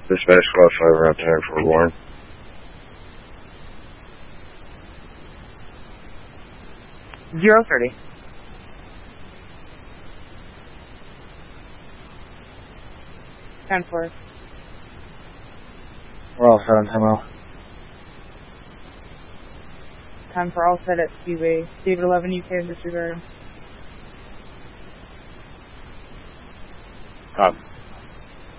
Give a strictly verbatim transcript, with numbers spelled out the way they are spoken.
Dispatch Class five around ten for Warren. Zero thirty. Ten four. We're all set on ten mile. Ten four, all set at Speedway. David eleven, U K, disregard.